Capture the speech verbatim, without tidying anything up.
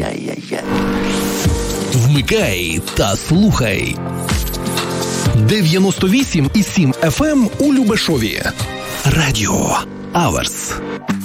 Ай-яй-яй-яй. Вмикай та слухай. дев'яносто вісім і сім еф ем у Любешові. Радіо Аверс.